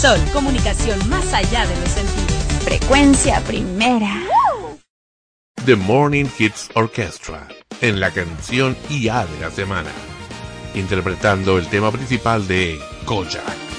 Sol, comunicación más allá de los sentidos. Frecuencia primera. The Morning Kids Orchestra, en la canción IA de la semana, interpretando el tema principal de Kojak.